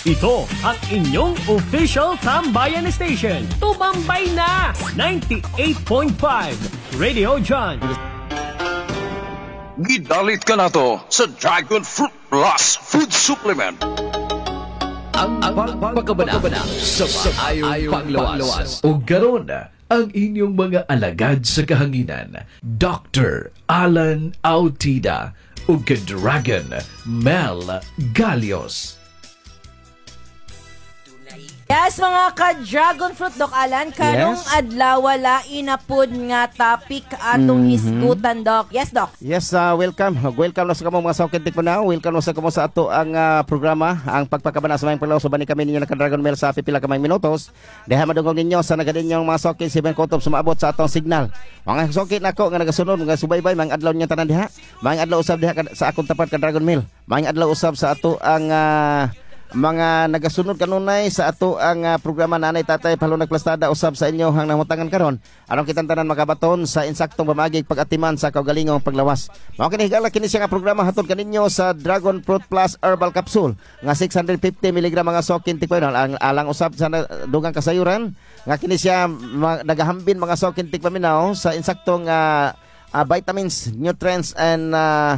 Ito ang inyong official Tambayan Station. Tumambay na! 98.5 Radio John. Gidalit ka na to sa Dragon Fruit Plus Food Supplement. Ang pagkabana sa maayong panglawas. O garon ang inyong mga alagad sa kahanginan. Dr. Alan Autida o Dragon Mel Galios. Yes, mga ka-Dragon Fruit, Doc Alan, karong adlaw wala inapod nga topic atong hisgutan, Doc. Yes, Doc. Yes, welcome. Welcome na sa kamo mga saukintik po na. Welcome na sa kamo sa ato ang programa, ang pagpakabana sa mga paglaw. So, bani kami ninyo naka-Dragon Mail sa pipila kamay minutos. Deha madungog ninyo sa nagadinyong mga saukin, 7 kutob sumaabot sa atong signal. Mga saukin nako nga nagasunod, mga subaybay, mga adlaw niya tanan diha. Mga adlaw usab diha sa akong tapat ka-Dragon Mail. Mga adlaw usab sa ato ang mga nagasunod kanunay sa ato ang programa Nanay Tatay Palunag Plastada usab sa inyo hang namutangan karon aron kitang tanan makabaton sa insaktong pamagig pag-atiman sa kaugalingong paglawas. Mao kini higala kini siya nga programa hatod kaninyo sa Dragon Fruit Plus Herbal Capsule nga 650 mg mga sokin tikpanon alang usab sa dugang kasayuran nga kini siya nagahambin mga sokin tikpaminaw sa insaktong vitamins, nutrients and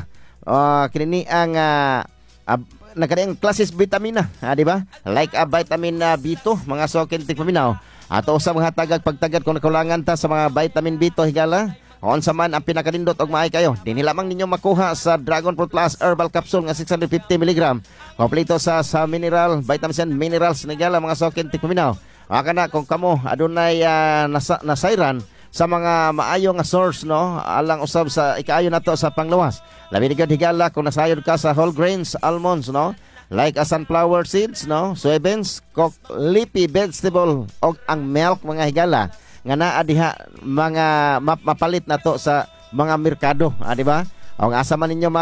kini ang nagkadayang klases vitamina, di ba? Like vitamin B2, mga sokin tikpaminaw. Ato sa mga tagag pagtagad kung nakulangan ta sa mga vitamin B2 higala. On sa man ang pinakadindot og maay kayo. Dinhi lamang ninyo makuha sa Dragon Fruit Plus Herbal Capsule nga 650 mg. Kompleto sa mineral, vitamins and minerals higala mga sokin tikpaminaw. Aka na kung kamo adunay nasayran sa mga maayong nga source no alang usab sa ikaayo nato sa panglawas. Labi ni gud higala kung nasayod ka sa whole grains, almonds no, like sunflower seeds no, soybeans, leafy vegetable og ang milk mga higala nga naa diha mga mapalit nato sa mga merkado, di ba? Og asa man ninyo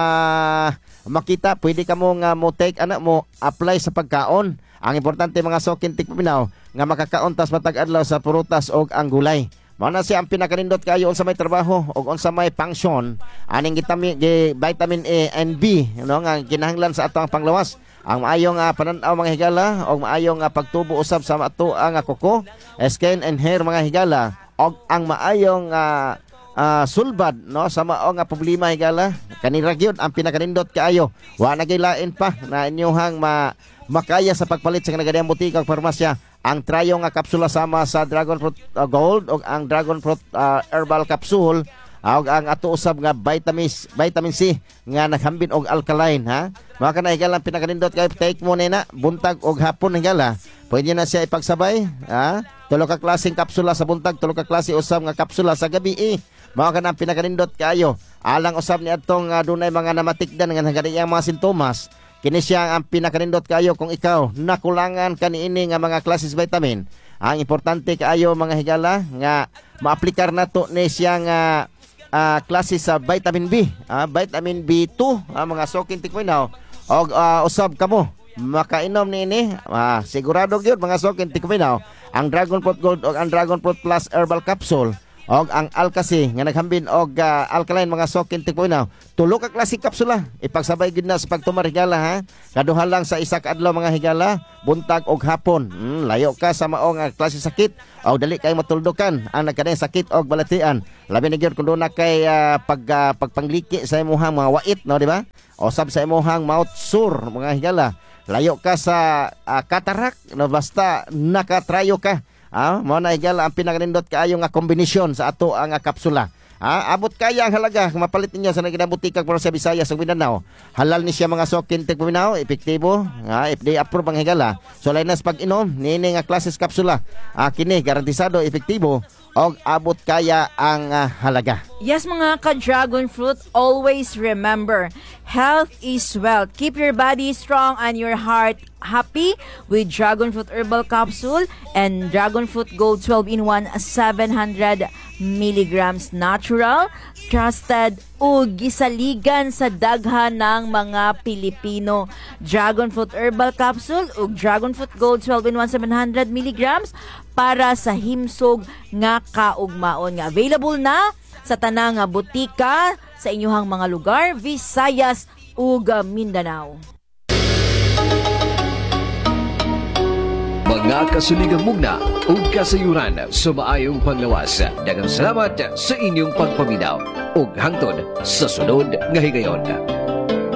makita, pwede ka mo nga mo take ana mo apply sa pagkaon. Ang importante mga sokin tikpaminaw nga makakaon tas matag adlaw sa prutas og ang gulay. Mao na siya ang pinakanindot kayo unsa may trabaho o unsa may function aning vitamin A and B no nga kinahanglan sa atong panglawas. Ang maayong pananaw mga higala o maayong pagtubo usab sa ato ang kuko, skin and hair mga higala o ang maayong sulbad no sa mao nga problema higala kanira gyud ang pinakanindot kaayo. Wa na gilain pa na inyohang makaya sa pagpalit sa nagadayang butika o farmasya ang trayo nga kapsula sama sa Dragon Fruit Gold o ang Dragon Fruit Herbal Capsule o ang ato usab nga vitamin C nga naghambin og alkaline ha. Maka na higala pinakanindot kay take mo na buntag og hapon higala. Pwede na siya ipagsabay ha. Tulo ka klaseng kapsula sa buntag, tulo ka klase usab nga kapsula sa gabi. Mao ka na pinakanindot kayo. Alang usab ni adtong dunay mga namatikdan nga nagadayang mga sintomas. Kini siya ang pinakanindot kayo kung ikaw nakulangan kaniini nga mga klases vitamin. Ang importante kaayo mga higala nga maaplikar nato ni siya nga klase sa vitamin B, vitamin B2, mga sokin tikminaw. Og usab kamo makainom niini, sigurado gyud mga sokin tikminaw ang Dragon Fruit Gold o ang Dragon Fruit Plus Herbal Capsule. Og ang Alkasi nga naghambin og alkaline mga sokin tikpuinaw. Tulo ka klase kapsula. Ipagsabay gid na sa pagtumar higala ha. Kaduha lang sa isa ka adlaw mga higala, buntag og hapon. Layo ka sa mao nga klase sakit o dali kay matuldukan ang nagkadayang sakit og balatian. Labi na gyud kun na kay pagpangliki sa imong mga wait no, di ba? O sab sa imong mouth sore mga higala. Layo ka sa katarak no basta nakatrayo ka. Mao na higala ang pinakanindot kaayo nga kombinasyon sa ato ang kapsula. Abot kaya ang halaga mapalit ninyo sa naginabutikag para sa Visayas ug Mindanao. Halal ni siya mga sokin tikpaminaw, epektibo, FDA approve ang higala. So lainas pag inom nini nga klases kapsula. Kini garantisado epektibo og abot kaya ang halaga. Yes, mga ka-Dragon Fruit, always remember, health is wealth. Keep your body strong and your heart happy with Dragon Fruit Herbal Capsule and Dragon Fruit Gold 12-in-1 700 milligrams natural, trusted ug gisaligan sa daghan ng mga Pilipino. Dragon Fruit Herbal Capsule ug Dragon Fruit Gold 12-in-1 700 milligrams para sa himsog nga kaugmaon nga available na sa tanang butika sa inyong mga lugar, Visayas ug Mindanao. nga kasuligang mugna ug kasayuran sa maayong panglawas. Daghang salamat sa inyong pagpaminaw ug hangtod sa sunod nga higayon.